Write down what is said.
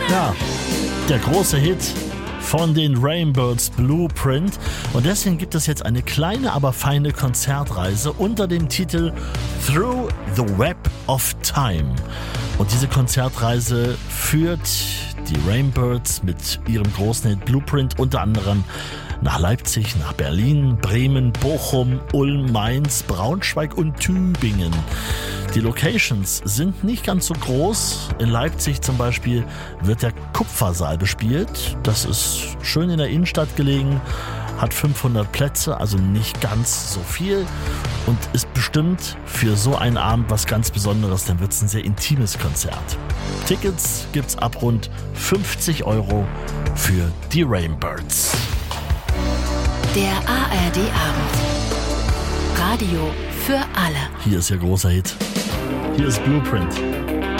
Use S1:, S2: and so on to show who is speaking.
S1: Ja, der große Hit von den Rainbirds, Blueprint. Und deswegen gibt es jetzt eine kleine, aber feine Konzertreise unter dem Titel Through the Web of Time. Und diese Konzertreise führt die Rainbirds mit ihrem großen Hit Blueprint unter anderem nach Leipzig, nach Berlin, Bremen, Bochum, Ulm, Mainz, Braunschweig und Tübingen. Die Locations sind nicht ganz so groß. In Leipzig zum Beispiel wird der Kupfersaal bespielt. Das ist schön in der Innenstadt gelegen, hat 500 Plätze, also nicht ganz so viel und ist bestimmt für so einen Abend was ganz Besonderes, dann wird es ein sehr intimes Konzert. Tickets gibt's ab rund 50 € für die Rainbirds.
S2: Der ARD-Abend. Radio für alle.
S1: Hier ist Ihr großer Hit. Hier ist Blueprint.